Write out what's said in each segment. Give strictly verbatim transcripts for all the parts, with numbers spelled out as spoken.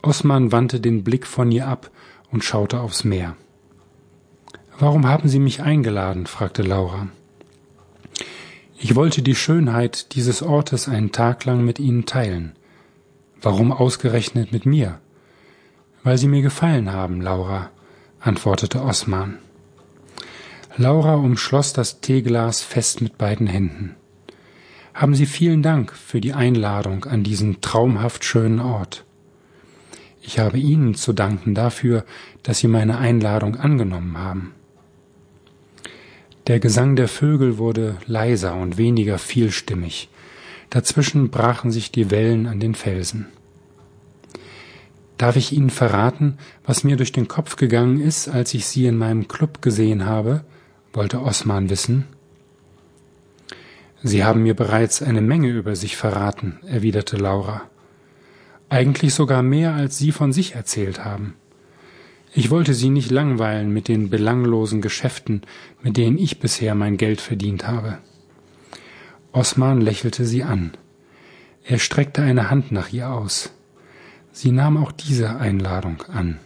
Osman wandte den Blick von ihr ab und schaute aufs Meer. »Warum haben Sie mich eingeladen?« fragte Laura. »Ich wollte die Schönheit dieses Ortes einen Tag lang mit Ihnen teilen. Warum ausgerechnet mit mir?« »Weil Sie mir gefallen haben, Laura«, antwortete Osman. Laura umschloss das Teeglas fest mit beiden Händen. »Haben Sie vielen Dank für die Einladung an diesen traumhaft schönen Ort. Ich habe Ihnen zu danken dafür, dass Sie meine Einladung angenommen haben.« Der Gesang der Vögel wurde leiser und weniger vielstimmig. Dazwischen brachen sich die Wellen an den Felsen. »Darf ich Ihnen verraten, was mir durch den Kopf gegangen ist, als ich Sie in meinem Club gesehen habe?« wollte Osman wissen. »Sie haben mir bereits eine Menge über sich verraten«, erwiderte Laura. »Eigentlich sogar mehr, als Sie von sich erzählt haben. Ich wollte Sie nicht langweilen mit den belanglosen Geschäften, mit denen ich bisher mein Geld verdient habe.« Osman lächelte sie an. Er streckte eine Hand nach ihr aus. Sie nahm auch diese Einladung an.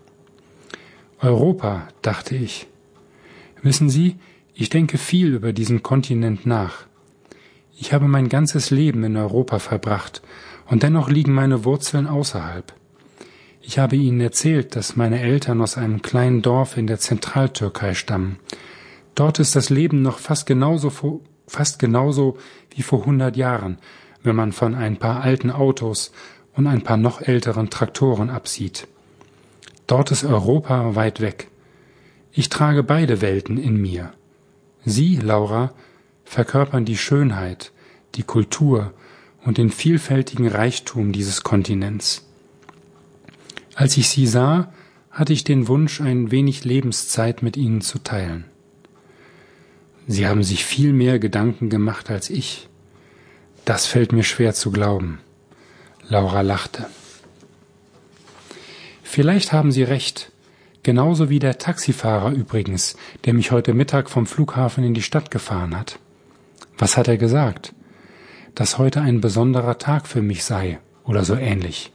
»Europa«, dachte ich. »Wissen Sie, ich denke viel über diesen Kontinent nach. Ich habe mein ganzes Leben in Europa verbracht, und dennoch liegen meine Wurzeln außerhalb. Ich habe Ihnen erzählt, dass meine Eltern aus einem kleinen Dorf in der Zentraltürkei stammen. Dort ist das Leben noch fast genauso, fast genauso wie vor hundert Jahren, wenn man von ein paar alten Autos und ein paar noch älteren Traktoren absieht. Dort ist Europa weit weg. Ich trage beide Welten in mir. Sie, Laura, verkörpern die Schönheit, die Kultur und den vielfältigen Reichtum dieses Kontinents. Als ich Sie sah, hatte ich den Wunsch, ein wenig Lebenszeit mit Ihnen zu teilen. Sie haben sich viel mehr Gedanken gemacht als ich. Das fällt mir schwer zu glauben.« Laura lachte. »Vielleicht haben Sie recht, genauso wie der Taxifahrer übrigens, der mich heute Mittag vom Flughafen in die Stadt gefahren hat. Was hat er gesagt? Dass heute ein besonderer Tag für mich sei oder so ähnlich.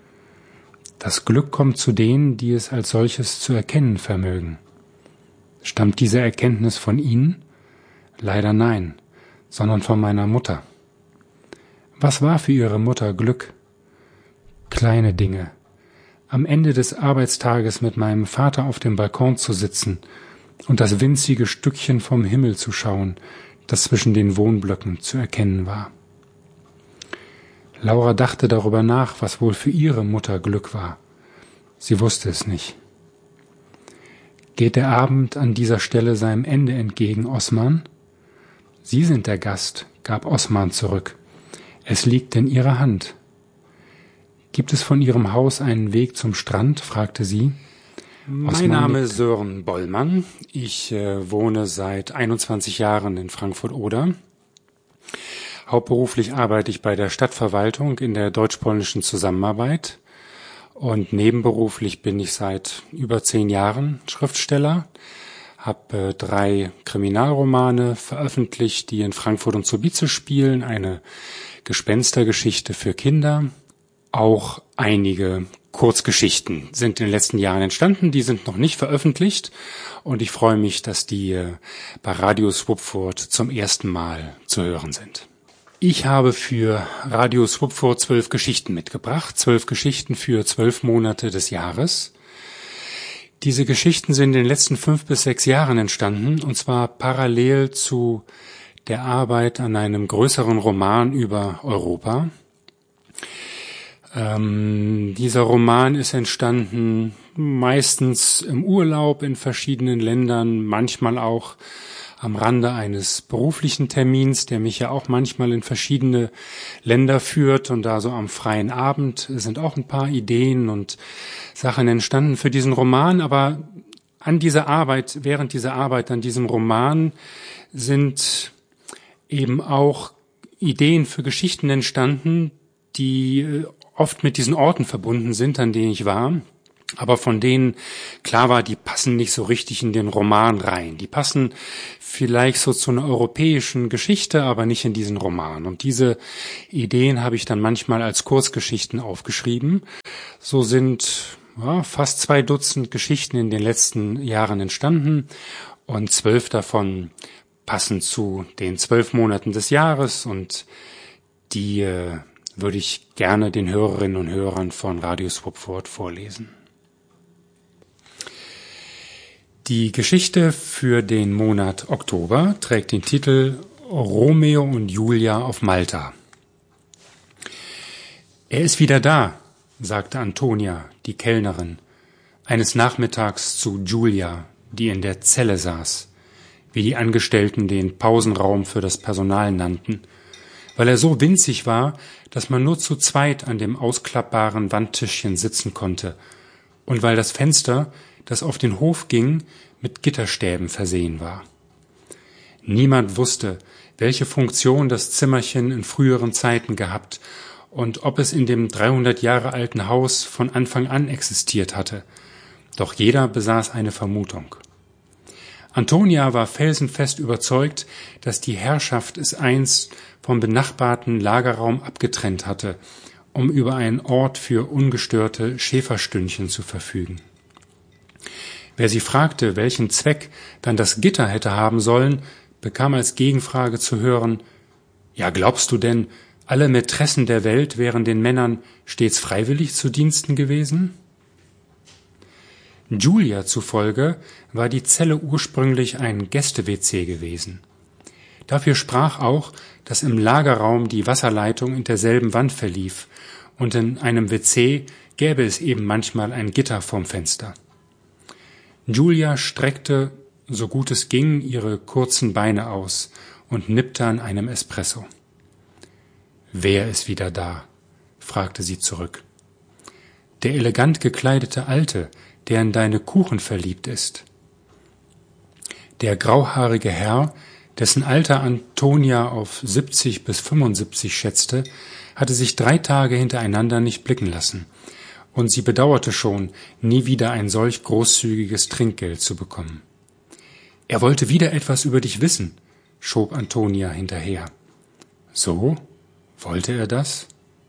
Das Glück kommt zu denen, die es als solches zu erkennen vermögen. Stammt diese Erkenntnis von Ihnen? Leider nein, sondern von meiner Mutter. Was war für Ihre Mutter Glück? Kleine Dinge. Am Ende des Arbeitstages mit meinem Vater auf dem Balkon zu sitzen und das winzige Stückchen vom Himmel zu schauen, das zwischen den Wohnblöcken zu erkennen war.« Laura dachte darüber nach, was wohl für ihre Mutter Glück war. Sie wusste es nicht. »Geht der Abend an dieser Stelle seinem Ende entgegen, Osman?« »Sie sind der Gast«, gab Osman zurück. »Es liegt in Ihrer Hand.« »Gibt es von Ihrem Haus einen Weg zum Strand?« fragte sie. Mein Name ist Sören Bollmann. Ich äh, wohne seit einundzwanzig Jahren in Frankfurt-Oder. Hauptberuflich arbeite ich bei der Stadtverwaltung in der deutsch-polnischen Zusammenarbeit. Und nebenberuflich bin ich seit über zehn Jahren Schriftsteller. Habe äh, drei Kriminalromane veröffentlicht, die in Frankfurt und Subice spielen. Eine Gespenstergeschichte für Kinder. Auch einige Kurzgeschichten sind in den letzten Jahren entstanden, die sind noch nicht veröffentlicht und ich freue mich, dass die bei Radio Swupfurt zum ersten Mal zu hören sind. Ich habe für Radio Swupfurt zwölf Geschichten mitgebracht, zwölf Geschichten für zwölf Monate des Jahres. Diese Geschichten sind in den letzten fünf bis sechs Jahren entstanden und zwar parallel zu der Arbeit an einem größeren Roman über Europa. Ähm, dieser Roman ist entstanden meistens im Urlaub in verschiedenen Ländern, manchmal auch am Rande eines beruflichen Termins, der mich ja auch manchmal in verschiedene Länder führt und da so am freien Abend sind auch ein paar Ideen und Sachen entstanden für diesen Roman, aber an dieser Arbeit, während dieser Arbeit an diesem Roman sind eben auch Ideen für Geschichten entstanden, die oft mit diesen Orten verbunden sind, an denen ich war, aber von denen klar war, die passen nicht so richtig in den Roman rein. Die passen vielleicht so zu einer europäischen Geschichte, aber nicht in diesen Roman. Und diese Ideen habe ich dann manchmal als Kurzgeschichten aufgeschrieben, So sind ja, fast zwei Dutzend Geschichten in den letzten Jahren entstanden und zwölf davon passen zu den zwölf Monaten des Jahres und die äh, würde ich gerne den Hörerinnen und Hörern von Radio Swapford vorlesen. Die Geschichte für den Monat Oktober trägt den Titel Romeo und Julia auf Malta. Er ist wieder da, sagte Antonia, die Kellnerin, eines Nachmittags zu Julia, die in der Zelle saß, wie die Angestellten den Pausenraum für das Personal nannten, weil er so winzig war, dass man nur zu zweit an dem ausklappbaren Wandtischchen sitzen konnte und weil das Fenster, das auf den Hof ging, mit Gitterstäben versehen war. Niemand wusste, welche Funktion das Zimmerchen in früheren Zeiten gehabt und ob es in dem dreihundert Jahre alten Haus von Anfang an existiert hatte. Doch jeder besaß eine Vermutung. Antonia war felsenfest überzeugt, dass die Herrschaft es einst vom benachbarten Lagerraum abgetrennt hatte, um über einen Ort für ungestörte Schäferstündchen zu verfügen. Wer sie fragte, welchen Zweck dann das Gitter hätte haben sollen, bekam als Gegenfrage zu hören: Ja, glaubst du denn, alle Mätressen der Welt wären den Männern stets freiwillig zu Diensten gewesen? Julia zufolge war die Zelle ursprünglich ein Gäste-W C gewesen. Dafür sprach auch, dass im Lagerraum die Wasserleitung in derselben Wand verlief und in einem W C gäbe es eben manchmal ein Gitter vorm Fenster. Julia streckte, so gut es ging, ihre kurzen Beine aus und nippte an einem Espresso. »Wer ist wieder da?« fragte sie zurück. »Der elegant gekleidete Alte, der in deine Kuchen verliebt ist.« Der grauhaarige Herr, dessen Alter Antonia auf siebzig bis fünfundsiebzig schätzte, hatte sich drei Tage hintereinander nicht blicken lassen, und sie bedauerte schon, nie wieder ein solch großzügiges Trinkgeld zu bekommen. »Er wollte wieder etwas über dich wissen«, schob Antonia hinterher. »So? Wollte er das?«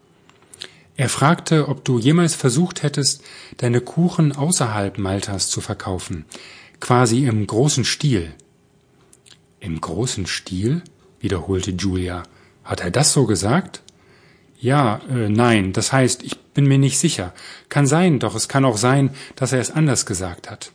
Er fragte, ob du jemals versucht hättest, deine Kuchen außerhalb Maltas zu verkaufen, quasi im großen Stil. »Im großen Stil?« wiederholte Julia. »Hat er das so gesagt?« »Ja, äh, nein, das heißt, ich bin mir nicht sicher. Kann sein, doch es kann auch sein, dass er es anders gesagt hat.«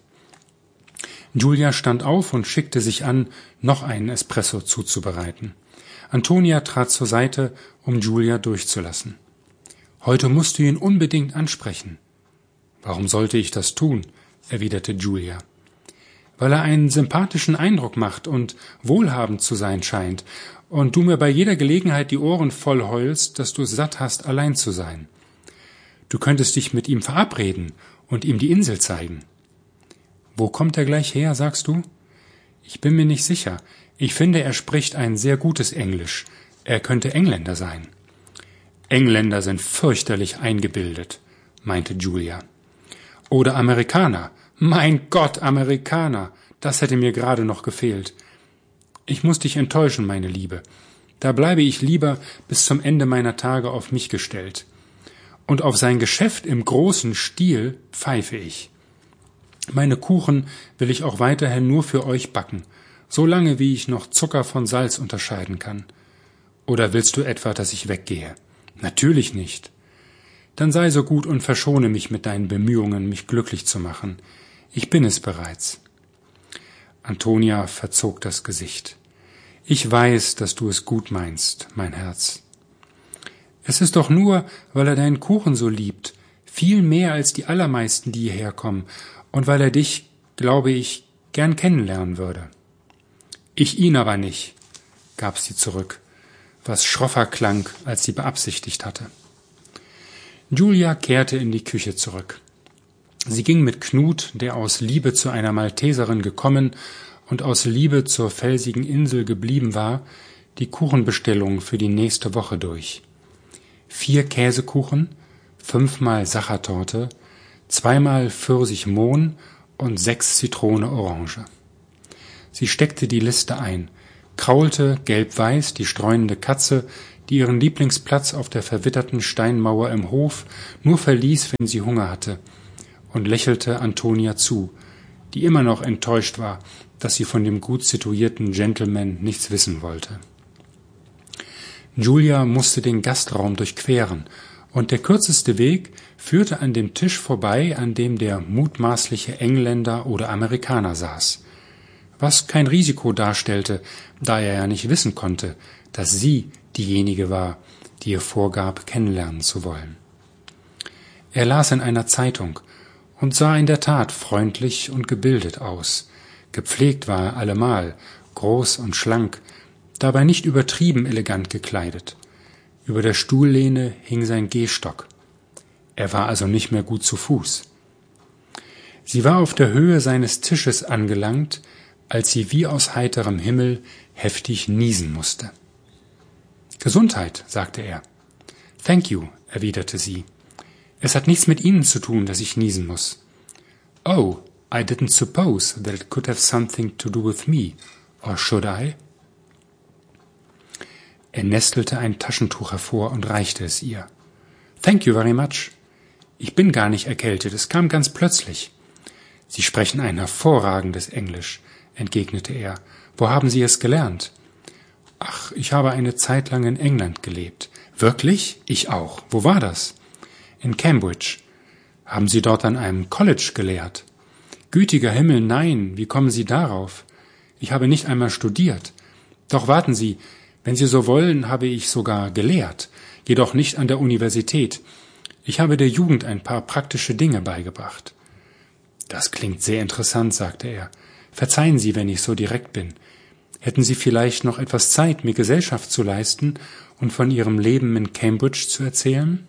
Julia stand auf und schickte sich an, noch einen Espresso zuzubereiten. Antonia trat zur Seite, um Julia durchzulassen. »Heute musst du ihn unbedingt ansprechen.« »Warum sollte ich das tun?« erwiderte Julia. »Weil er einen sympathischen Eindruck macht und wohlhabend zu sein scheint und du mir bei jeder Gelegenheit die Ohren voll heulst, dass du es satt hast, allein zu sein. Du könntest dich mit ihm verabreden und ihm die Insel zeigen.« »Wo kommt er gleich her, sagst du?« »Ich bin mir nicht sicher. Ich finde, er spricht ein sehr gutes Englisch. Er könnte Engländer sein.« »Engländer sind fürchterlich eingebildet«, meinte Julia. »Oder Amerikaner. Mein Gott, Amerikaner. Das hätte mir gerade noch gefehlt. Ich muss dich enttäuschen, meine Liebe. Da bleibe ich lieber bis zum Ende meiner Tage auf mich gestellt. Und auf sein Geschäft im großen Stil pfeife ich. Meine Kuchen will ich auch weiterhin nur für euch backen, so lange wie ich noch Zucker von Salz unterscheiden kann. Oder willst du etwa, dass ich weggehe? Natürlich nicht. Dann sei so gut und verschone mich mit deinen Bemühungen, mich glücklich zu machen. Ich bin es bereits.« Antonia verzog das Gesicht. »Ich weiß, dass du es gut meinst, mein Herz. Es ist doch nur, weil er deinen Kuchen so liebt, viel mehr als die allermeisten, die hierher kommen, und weil er dich, glaube ich, gern kennenlernen würde.« »Ich ihn aber nicht«, gab sie zurück, was schroffer klang, als sie beabsichtigt hatte. Julia kehrte in die Küche zurück. Sie ging mit Knut, der aus Liebe zu einer Malteserin gekommen und aus Liebe zur felsigen Insel geblieben war, die Kuchenbestellung für die nächste Woche durch. Vier Käsekuchen, fünfmal Sachertorte, zweimal Pfirsich-Mohn und sechs Zitrone-Orange. Sie steckte die Liste ein, kraulte gelb-weiß die streunende Katze, die ihren Lieblingsplatz auf der verwitterten Steinmauer im Hof nur verließ, wenn sie Hunger hatte, und lächelte Antonia zu, die immer noch enttäuscht war, dass sie von dem gut situierten Gentleman nichts wissen wollte. Julia musste den Gastraum durchqueren, und der kürzeste Weg führte an dem Tisch vorbei, an dem der mutmaßliche Engländer oder Amerikaner saß, was kein Risiko darstellte, da er ja nicht wissen konnte, dass sie diejenige war, die ihr vorgab, kennenlernen zu wollen. Er las in einer Zeitung und sah in der Tat freundlich und gebildet aus. Gepflegt war er allemal, groß und schlank, dabei nicht übertrieben elegant gekleidet. Über der Stuhllehne hing sein Gehstock. Er war also nicht mehr gut zu Fuß. Sie war auf der Höhe seines Tisches angelangt, als sie wie aus heiterem Himmel heftig niesen musste. »Gesundheit«, sagte er. »Thank you«, erwiderte sie. »Es hat nichts mit Ihnen zu tun, dass ich niesen muss.« »Oh, I didn't suppose that it could have something to do with me, or should I?« Er nestelte ein Taschentuch hervor und reichte es ihr. »Thank you very much. Ich bin gar nicht erkältet, es kam ganz plötzlich.« »Sie sprechen ein hervorragendes Englisch«, entgegnete er. »Wo haben Sie es gelernt?« »Ach, ich habe eine Zeit lang in England gelebt.« »Wirklich? Ich auch. Wo war das?« »In Cambridge.« »Haben Sie dort an einem College gelehrt?« »Gütiger Himmel, nein. Wie kommen Sie darauf? Ich habe nicht einmal studiert. Doch warten Sie, wenn Sie so wollen, habe ich sogar gelehrt, jedoch nicht an der Universität. Ich habe der Jugend ein paar praktische Dinge beigebracht.« »Das klingt sehr interessant«, sagte er. »Verzeihen Sie, wenn ich so direkt bin. Hätten Sie vielleicht noch etwas Zeit, mir Gesellschaft zu leisten und von Ihrem Leben in Cambridge zu erzählen?«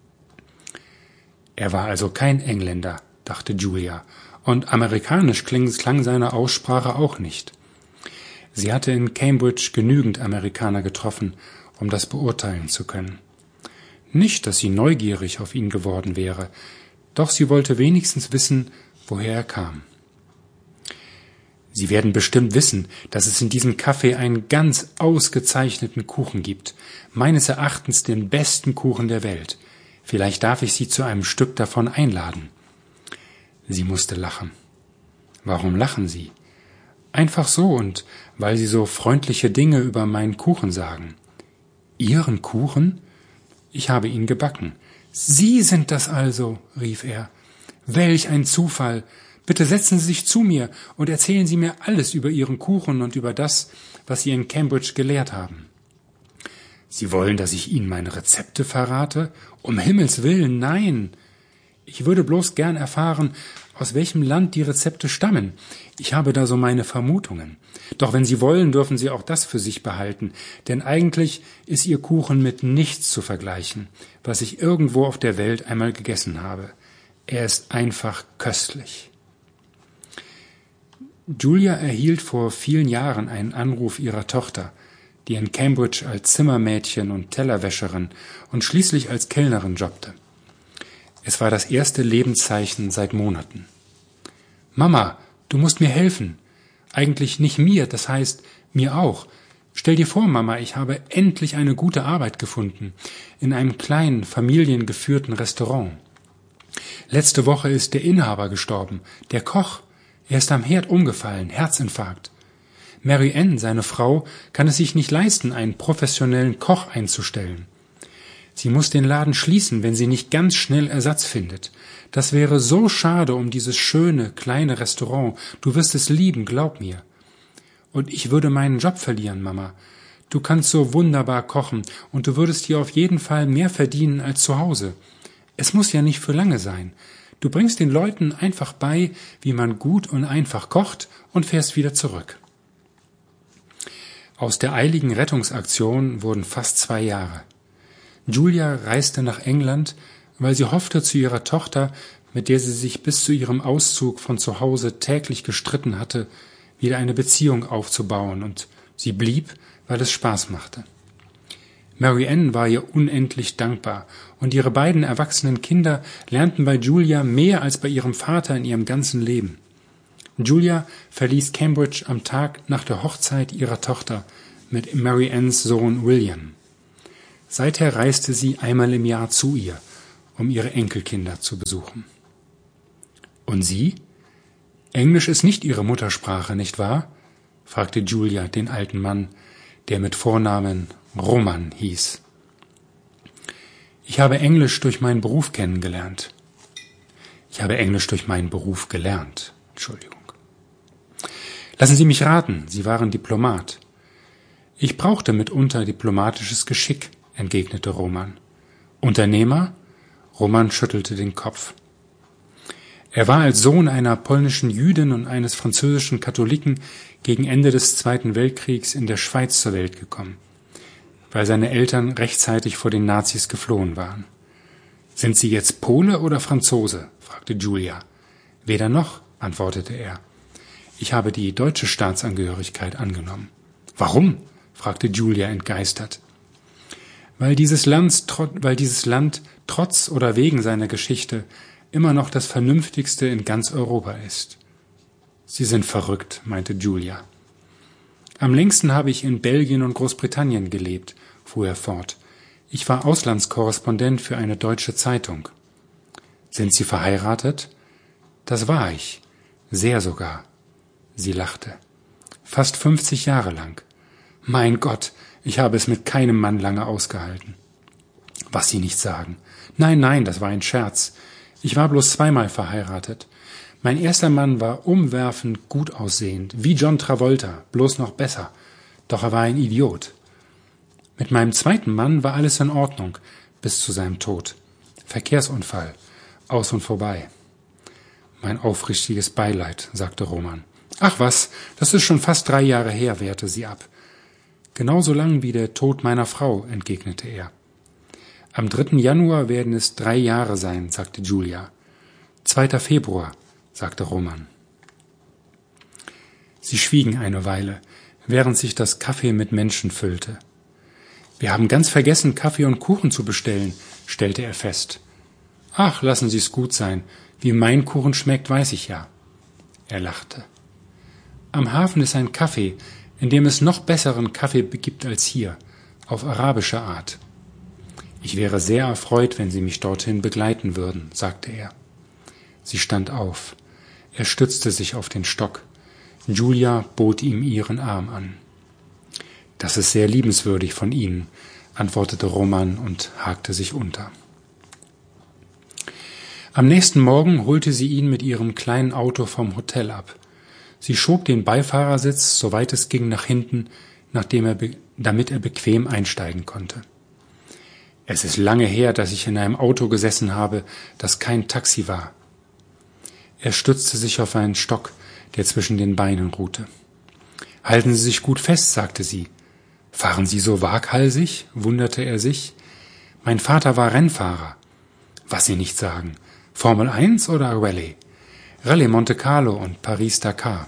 Er war also kein Engländer, dachte Julia, und amerikanisch klang, klang seine Aussprache auch nicht. Sie hatte in Cambridge genügend Amerikaner getroffen, um das beurteilen zu können. Nicht, dass sie neugierig auf ihn geworden wäre, doch sie wollte wenigstens wissen, woher er kam. »Sie werden bestimmt wissen, dass es in diesem Café einen ganz ausgezeichneten Kuchen gibt, meines Erachtens den besten Kuchen der Welt. Vielleicht darf ich Sie zu einem Stück davon einladen.« Sie musste lachen. »Warum lachen Sie?« »Einfach so und weil Sie so freundliche Dinge über meinen Kuchen sagen.« »Ihren Kuchen? Ich habe ihn gebacken.« »Sie sind das also«, rief er. »Welch ein Zufall! Bitte setzen Sie sich zu mir und erzählen Sie mir alles über Ihren Kuchen und über das, was Sie in Cambridge gelehrt haben.« »Sie wollen, dass ich Ihnen meine Rezepte verrate? Um Himmels willen, nein! Ich würde bloß gern erfahren, aus welchem Land die Rezepte stammen. Ich habe da so meine Vermutungen. Doch wenn Sie wollen, dürfen Sie auch das für sich behalten, denn eigentlich ist Ihr Kuchen mit nichts zu vergleichen, was ich irgendwo auf der Welt einmal gegessen habe. Er ist einfach köstlich.« Julia erhielt vor vielen Jahren einen Anruf ihrer Tochter, die in Cambridge als Zimmermädchen und Tellerwäscherin und schließlich als Kellnerin jobbte. Es war das erste Lebenszeichen seit Monaten. »Mama, du musst mir helfen. Eigentlich nicht mir, das heißt mir auch. Stell dir vor, Mama, ich habe endlich eine gute Arbeit gefunden, in einem kleinen, familiengeführten Restaurant. Letzte Woche ist der Inhaber gestorben, der Koch. Er ist am Herd umgefallen, Herzinfarkt. Mary Ann, seine Frau, kann es sich nicht leisten, einen professionellen Koch einzustellen. Sie muss den Laden schließen, wenn sie nicht ganz schnell Ersatz findet. Das wäre so schade um dieses schöne, kleine Restaurant. Du wirst es lieben, glaub mir. Und ich würde meinen Job verlieren, Mama. Du kannst so wunderbar kochen und du würdest hier auf jeden Fall mehr verdienen als zu Hause. Es muss ja nicht für lange sein. Du bringst den Leuten einfach bei, wie man gut und einfach kocht und fährst wieder zurück.« Aus der eiligen Rettungsaktion wurden fast zwei Jahre. Julia reiste nach England, weil sie hoffte, zu ihrer Tochter, mit der sie sich bis zu ihrem Auszug von zu Hause täglich gestritten hatte, wieder eine Beziehung aufzubauen, und sie blieb, weil es Spaß machte. Mary Ann war ihr unendlich dankbar, und ihre beiden erwachsenen Kinder lernten bei Julia mehr als bei ihrem Vater in ihrem ganzen Leben. Julia verließ Cambridge am Tag nach der Hochzeit ihrer Tochter mit Mary Anns Sohn William. Seither reiste sie einmal im Jahr zu ihr, um ihre Enkelkinder zu besuchen. Und Sie? Englisch ist nicht Ihre Muttersprache, nicht wahr? Fragte Julia den alten Mann, der mit Vornamen Roman hieß. Ich habe Englisch durch meinen Beruf kennengelernt. Ich habe Englisch durch meinen Beruf gelernt. Entschuldigung. Lassen Sie mich raten, Sie waren Diplomat. Ich brauchte mitunter diplomatisches Geschick, entgegnete Roman. Unternehmer? Roman schüttelte den Kopf. Er war als Sohn einer polnischen Jüdin und eines französischen Katholiken gegen Ende des Zweiten Weltkriegs in der Schweiz zur Welt gekommen, weil seine Eltern rechtzeitig vor den Nazis geflohen waren. »Sind Sie jetzt Pole oder Franzose?« fragte Julia. »Weder noch«, antwortete er. »Ich habe die deutsche Staatsangehörigkeit angenommen.« »Warum?« fragte Julia entgeistert. »Weil dieses Land, weil dieses Land trotz oder wegen seiner Geschichte immer noch das Vernünftigste in ganz Europa ist.« »Sie sind verrückt«, meinte Julia. »Am längsten habe ich in Belgien und Großbritannien gelebt«, fuhr er fort. »Ich war Auslandskorrespondent für eine deutsche Zeitung.« »Sind Sie verheiratet?« »Das war ich. Sehr sogar.« Sie lachte. »Fast fünfzig Jahre lang. Mein Gott, ich habe es mit keinem Mann lange ausgehalten.« »Was Sie nicht sagen.« »Nein, nein, das war ein Scherz. Ich war bloß zweimal verheiratet. Mein erster Mann war umwerfend gut aussehend, wie John Travolta, bloß noch besser. Doch er war ein Idiot. Mit meinem zweiten Mann war alles in Ordnung, bis zu seinem Tod. Verkehrsunfall, aus und vorbei.« »Mein aufrichtiges Beileid«, sagte Roman. »Ach was, das ist schon fast drei Jahre her«, wehrte sie ab. »Genauso lang wie der Tod meiner Frau«, entgegnete er. »Am dritten Januar werden es drei Jahre sein«, sagte Julia. »Zweiter Februar«, sagte Roman. Sie schwiegen eine Weile, während sich das Kaffee mit Menschen füllte. »Wir haben ganz vergessen, Kaffee und Kuchen zu bestellen«, stellte er fest. »Ach, lassen Sie es gut sein. Wie mein Kuchen schmeckt, weiß ich ja.« Er lachte. »Am Hafen ist ein Café, in dem es noch besseren Kaffee gibt als hier, auf arabische Art.« »Ich wäre sehr erfreut, wenn Sie mich dorthin begleiten würden«, sagte er. Sie stand auf. Er stützte sich auf den Stock. Julia bot ihm ihren Arm an. »Das ist sehr liebenswürdig von Ihnen«, antwortete Roman und hakte sich unter. Am nächsten Morgen holte sie ihn mit ihrem kleinen Auto vom Hotel ab. Sie schob den Beifahrersitz, soweit es ging, nach hinten, nachdem er be- damit er bequem einsteigen konnte. »Es ist lange her, dass ich in einem Auto gesessen habe, das kein Taxi war.« Er stützte sich auf einen Stock, der zwischen den Beinen ruhte. »Halten Sie sich gut fest«, sagte sie. »Fahren Sie so waghalsig?«, wunderte er sich. »Mein Vater war Rennfahrer.« »Was Sie nicht sagen. Formel eins oder Rallye?« »Rallye Monte Carlo und Paris-Dakar.«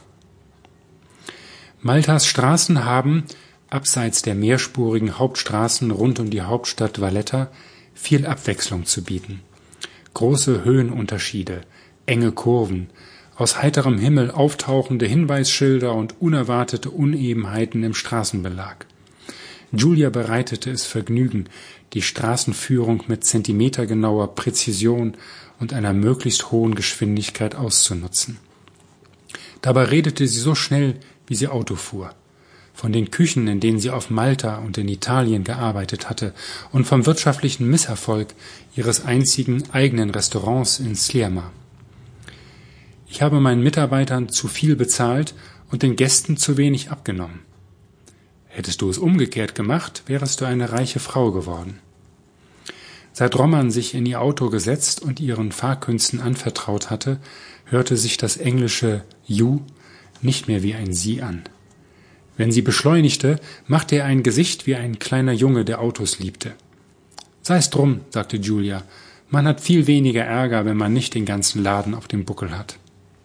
Maltas Straßen haben, abseits der mehrspurigen Hauptstraßen rund um die Hauptstadt Valletta, viel Abwechslung zu bieten. Große Höhenunterschiede, enge Kurven, aus heiterem Himmel auftauchende Hinweisschilder und unerwartete Unebenheiten im Straßenbelag. Julia bereitete es Vergnügen, die Straßenführung mit zentimetergenauer Präzision und einer möglichst hohen Geschwindigkeit auszunutzen. Dabei redete sie so schnell, wie sie Auto fuhr. Von den Küchen, in denen sie auf Malta und in Italien gearbeitet hatte, und vom wirtschaftlichen Misserfolg ihres einzigen eigenen Restaurants in Sliema. »Ich habe meinen Mitarbeitern zu viel bezahlt und den Gästen zu wenig abgenommen. Hättest du es umgekehrt gemacht, wärest du eine reiche Frau geworden.« Seit Roman sich in ihr Auto gesetzt und ihren Fahrkünsten anvertraut hatte, hörte sich das englische »you« nicht mehr wie ein »sie« an. Wenn sie beschleunigte, machte er ein Gesicht wie ein kleiner Junge, der Autos liebte. »Sei's drum«, sagte Julia, »man hat viel weniger Ärger, wenn man nicht den ganzen Laden auf dem Buckel hat.«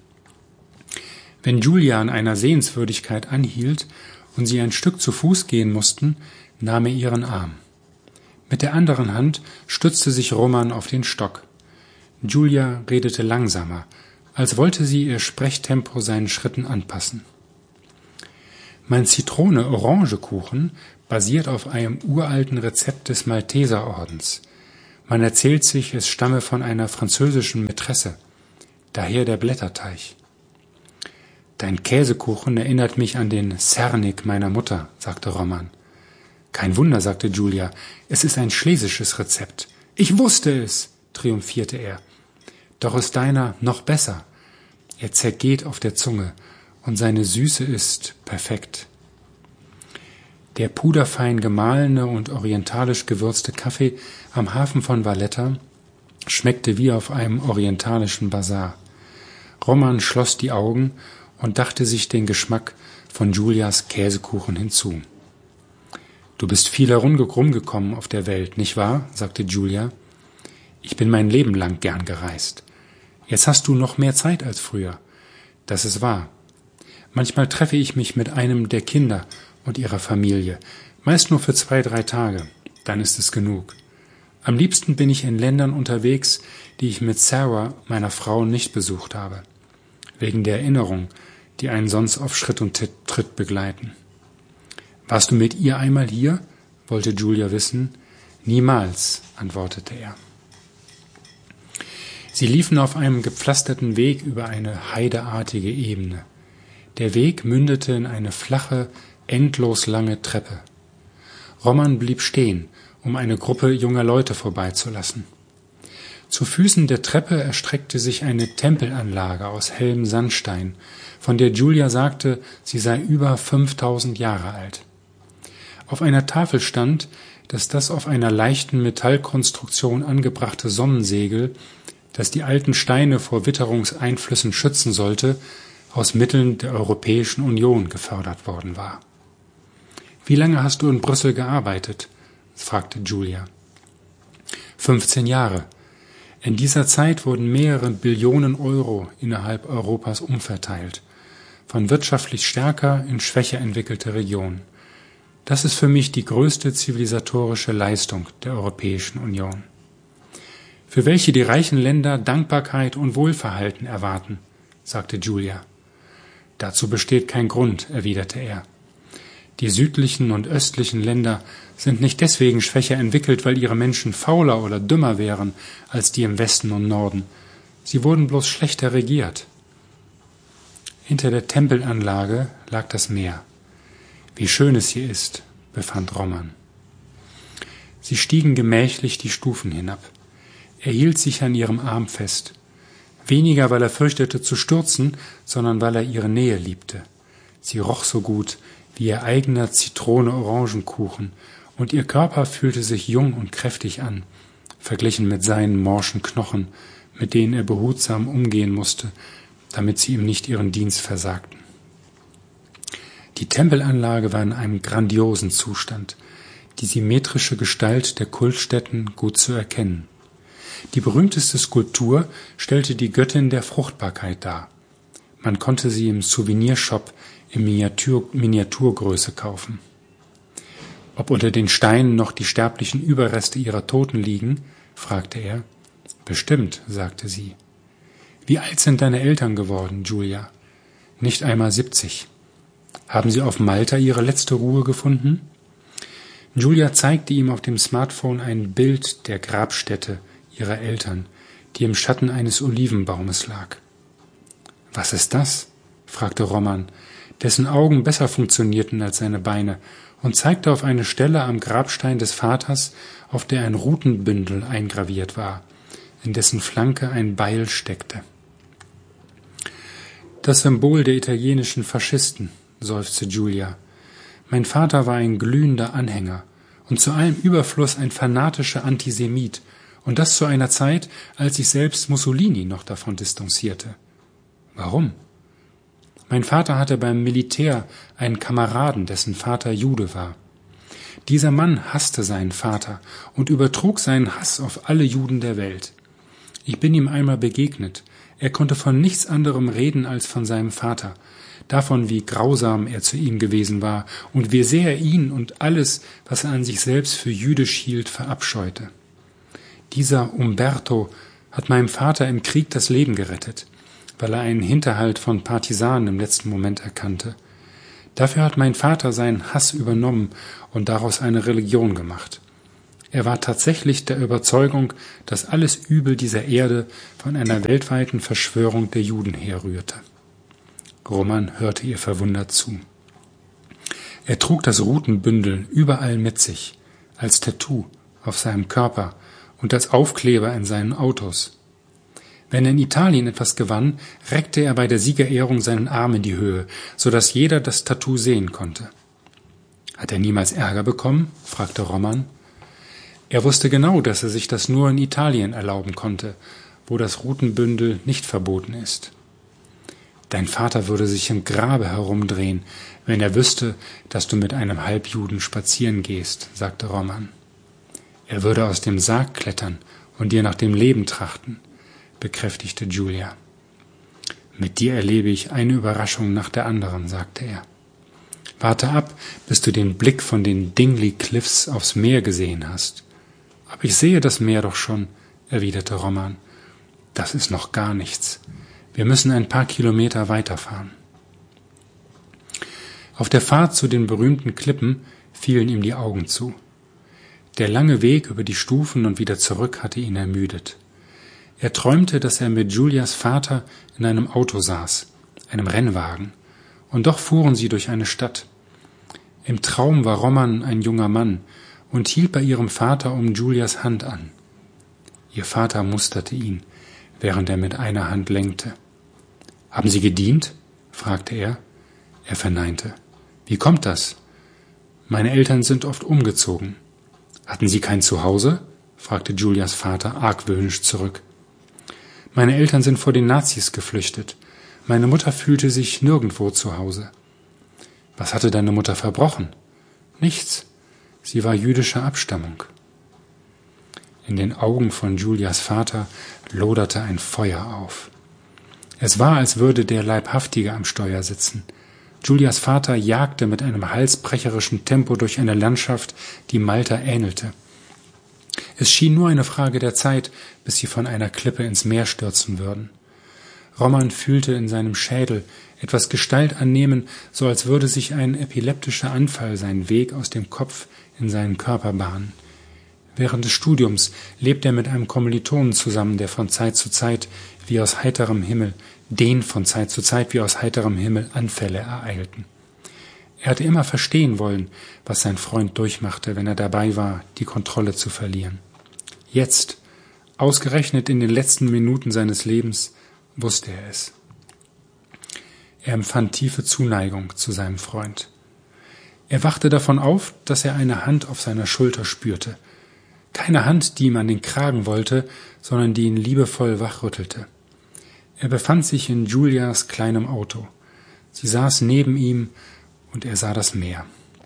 Wenn Julia an einer Sehenswürdigkeit anhielt und sie ein Stück zu Fuß gehen mussten, nahm er ihren Arm. Mit der anderen Hand stützte sich Roman auf den Stock. Julia redete langsamer, als wollte sie ihr Sprechtempo seinen Schritten anpassen. Mein Zitrone-Orange-Kuchen basiert auf einem uralten Rezept des Malteserordens. Man erzählt sich, es stamme von einer französischen Mätresse, daher der Blätterteig. Dein Käsekuchen erinnert mich an den Sernik meiner Mutter, sagte Roman. Kein Wunder, sagte Julia, es ist ein schlesisches Rezept. Ich wusste es, triumphierte er. Doch ist deiner noch besser. Er zergeht auf der Zunge und seine Süße ist perfekt. Der puderfein gemahlene und orientalisch gewürzte Kaffee am Hafen von Valletta schmeckte wie auf einem orientalischen Basar. Roman schloss die Augen und dachte sich den Geschmack von Julias Käsekuchen hinzu. »Du bist viel herumgekommen auf der Welt, nicht wahr?« sagte Julia. »Ich bin mein Leben lang gern gereist. Jetzt hast du noch mehr Zeit als früher. Das ist wahr. Manchmal treffe ich mich mit einem der Kinder und ihrer Familie, meist nur für zwei, drei Tage. Dann ist es genug. Am liebsten bin ich in Ländern unterwegs, die ich mit Sarah, meiner Frau, nicht besucht habe, wegen der Erinnerung, die einen sonst auf Schritt und Tritt begleiten.« »Warst du mit ihr einmal hier?« wollte Julia wissen. »Niemals«, antwortete er. Sie liefen auf einem gepflasterten Weg über eine heideartige Ebene. Der Weg mündete in eine flache, endlos lange Treppe. Roman blieb stehen, um eine Gruppe junger Leute vorbeizulassen. Zu Füßen der Treppe erstreckte sich eine Tempelanlage aus hellem Sandstein, von der Julia sagte, sie sei über fünftausend Jahre alt. Auf einer Tafel stand, dass das auf einer leichten Metallkonstruktion angebrachte Sonnensegel, das die alten Steine vor Witterungseinflüssen schützen sollte, aus Mitteln der Europäischen Union gefördert worden war. »Wie lange hast du in Brüssel gearbeitet?« fragte Julia. »fünfzehn Jahre. In dieser Zeit wurden mehrere Billionen Euro innerhalb Europas umverteilt, von wirtschaftlich stärker in schwächer entwickelte Regionen. Das ist für mich die größte zivilisatorische Leistung der Europäischen Union, für welche die reichen Länder Dankbarkeit und Wohlverhalten erwarten«, sagte Julia. »Dazu besteht kein Grund«, erwiderte er. »Die südlichen und östlichen Länder sind nicht deswegen schwächer entwickelt, weil ihre Menschen fauler oder dümmer wären als die im Westen und Norden. Sie wurden bloß schlechter regiert.« Hinter der Tempelanlage lag das Meer. »Wie schön es hier ist«, befand Roman. Sie stiegen gemächlich die Stufen hinab. Er hielt sich an ihrem Arm fest. Weniger, weil er fürchtete zu stürzen, sondern weil er ihre Nähe liebte. Sie roch so gut wie ihr eigener Zitrone-Orangenkuchen, und ihr Körper fühlte sich jung und kräftig an, verglichen mit seinen morschen Knochen, mit denen er behutsam umgehen musste, damit sie ihm nicht ihren Dienst versagten. Die Tempelanlage war in einem grandiosen Zustand, die symmetrische Gestalt der Kultstätten gut zu erkennen. Die berühmteste Skulptur stellte die Göttin der Fruchtbarkeit dar. Man konnte sie im Souvenirshop in Miniatur, Miniaturgröße kaufen. »Ob unter den Steinen noch die sterblichen Überreste ihrer Toten liegen?« fragte er. »Bestimmt«, sagte sie. »Wie alt sind deine Eltern geworden, Julia?« »Nicht einmal siebzig.« »Haben sie auf Malta ihre letzte Ruhe gefunden?« Julia zeigte ihm auf dem Smartphone ein Bild der Grabstätte ihrer Eltern, die im Schatten eines Olivenbaumes lag. »Was ist das?« fragte Roman, dessen Augen besser funktionierten als seine Beine, und zeigte auf eine Stelle am Grabstein des Vaters, auf der ein Rutenbündel eingraviert war, in dessen Flanke ein Beil steckte. »Das Symbol der italienischen Faschisten«, seufzte Julia. »Mein Vater war ein glühender Anhänger und zu allem Überfluss ein fanatischer Antisemit, und das zu einer Zeit, als sich selbst Mussolini noch davon distanzierte.« »Warum?« »Mein Vater hatte beim Militär einen Kameraden, dessen Vater Jude war. Dieser Mann hasste seinen Vater und übertrug seinen Hass auf alle Juden der Welt. Ich bin ihm einmal begegnet. Er konnte von nichts anderem reden als von seinem Vater, davon, wie grausam er zu ihm gewesen war und wie sehr er ihn und alles, was er an sich selbst für jüdisch hielt, verabscheute. Dieser Umberto hat meinem Vater im Krieg das Leben gerettet, weil er einen Hinterhalt von Partisanen im letzten Moment erkannte. Dafür hat mein Vater seinen Hass übernommen und daraus eine Religion gemacht. Er war tatsächlich der Überzeugung, dass alles Übel dieser Erde von einer weltweiten Verschwörung der Juden herrührte. Roman hörte ihr verwundert zu. Er trug das Rutenbündel überall mit sich, als Tattoo auf seinem Körper und als Aufkleber in seinen Autos. Wenn er in Italien etwas gewann, reckte er bei der Siegerehrung seinen Arm in die Höhe, so dass jeder das Tattoo sehen konnte. Hat er niemals Ärger bekommen? Fragte Roman. Er wusste genau, dass er sich das nur in Italien erlauben konnte, wo das Rutenbündel nicht verboten ist. Dein Vater würde sich im Grabe herumdrehen, wenn er wüsste, dass du mit einem Halbjuden spazieren gehst, sagte Roman. Er würde aus dem Sarg klettern und dir nach dem Leben trachten, bekräftigte Julia. Mit dir erlebe ich eine Überraschung nach der anderen, sagte er. Warte ab, bis du den Blick von den Dingley Cliffs aufs Meer gesehen hast. Aber ich sehe das Meer doch schon, erwiderte Roman. Das ist noch gar nichts. Wir müssen ein paar Kilometer weiterfahren. Auf der Fahrt zu den berühmten Klippen fielen ihm die Augen zu. Der lange Weg über die Stufen und wieder zurück hatte ihn ermüdet. Er träumte, dass er mit Julias Vater in einem Auto saß, einem Rennwagen, und doch fuhren sie durch eine Stadt. Im Traum war Roman ein junger Mann und hielt bei ihrem Vater um Julias Hand an. Ihr Vater musterte ihn, während er mit einer Hand lenkte. »Haben Sie gedient?« fragte er. Er verneinte. »Wie kommt das?« »Meine Eltern sind oft umgezogen.« »Hatten Sie kein Zuhause?« fragte Julias Vater argwöhnisch zurück. »Meine Eltern sind vor den Nazis geflüchtet. Meine Mutter fühlte sich nirgendwo zu Hause.« »Was hatte deine Mutter verbrochen?« »Nichts. Sie war jüdischer Abstammung.« In den Augen von Julias Vater loderte ein Feuer auf. Es war, als würde der Leibhaftige am Steuer sitzen. Julias Vater jagte mit einem halsbrecherischen Tempo durch eine Landschaft, die Malta ähnelte. Es schien nur eine Frage der Zeit, bis sie von einer Klippe ins Meer stürzen würden. Roman fühlte in seinem Schädel etwas Gestalt annehmen, so als würde sich ein epileptischer Anfall seinen Weg aus dem Kopf in seinen Körper bahnen. Während des Studiums lebt er mit einem Kommilitonen zusammen, der von Zeit zu Zeit wie aus heiterem Himmel, den von Zeit zu Zeit wie aus heiterem Himmel Anfälle ereilten. Er hatte immer verstehen wollen, was sein Freund durchmachte, wenn er dabei war, die Kontrolle zu verlieren. Jetzt, ausgerechnet in den letzten Minuten seines Lebens, wusste er es. Er empfand tiefe Zuneigung zu seinem Freund. Er wachte davon auf, dass er eine Hand auf seiner Schulter spürte. Keine Hand, die ihm an den Kragen wollte, sondern die ihn liebevoll wachrüttelte. Er befand sich in Julias kleinem Auto. Sie saß neben ihm und er sah das Meer.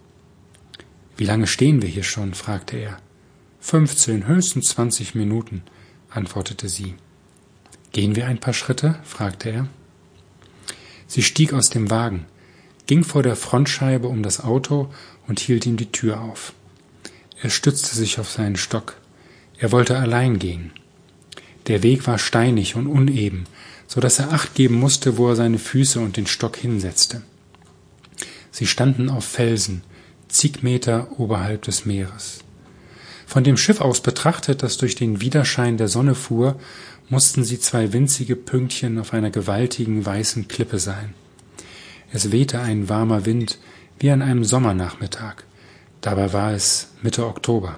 »Wie lange stehen wir hier schon?« fragte er. »Fünfzehn, höchstens zwanzig Minuten«, antwortete sie. »Gehen wir ein paar Schritte?« fragte er. Sie stieg aus dem Wagen, ging vor der Frontscheibe um das Auto und hielt ihm die Tür auf. Er stützte sich auf seinen Stock. Er wollte allein gehen. Der Weg war steinig und uneben, so dass er Acht geben musste, wo er seine Füße und den Stock hinsetzte. Sie standen auf Felsen, zig Meter oberhalb des Meeres. Von dem Schiff aus betrachtet, das durch den Widerschein der Sonne fuhr, mussten sie zwei winzige Pünktchen auf einer gewaltigen weißen Klippe sein. Es wehte ein warmer Wind, wie an einem Sommernachmittag. Dabei war es Mitte Oktober.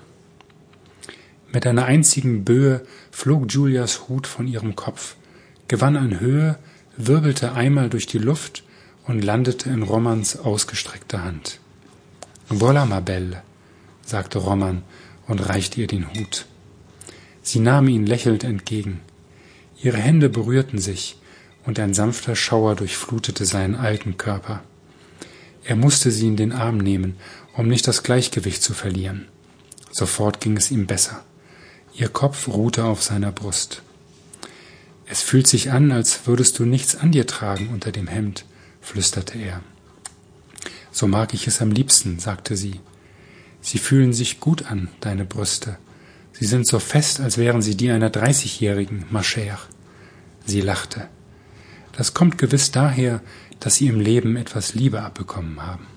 Mit einer einzigen Böe flog Julias Hut von ihrem Kopf, gewann an Höhe, wirbelte einmal durch die Luft und landete in Romans ausgestreckter Hand. »Voilà, ma belle«, sagte Roman und reichte ihr den Hut. Sie nahm ihn lächelnd entgegen. Ihre Hände berührten sich, und ein sanfter Schauer durchflutete seinen alten Körper. Er musste sie in den Arm nehmen, um nicht das Gleichgewicht zu verlieren. Sofort ging es ihm besser. Ihr Kopf ruhte auf seiner Brust. »Es fühlt sich an, als würdest du nichts an dir tragen unter dem Hemd«, flüsterte er. »So mag ich es am liebsten«, sagte sie. »Sie fühlen sich gut an, deine Brüste. Sie sind so fest, als wären sie die einer Dreißigjährigen, ma chère.« Sie lachte. »Das kommt gewiss daher, dass sie im Leben etwas Liebe abbekommen haben.